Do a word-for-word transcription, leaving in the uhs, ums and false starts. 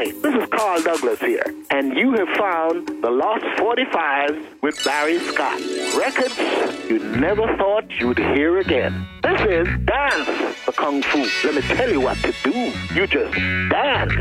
Hi, this is Carl Douglas here, and you have found the Lost forty-fives with Barry Scott. Records you never thought you'd hear again. This is Dance for Kung Fu. Let me tell you what to do. You just dance.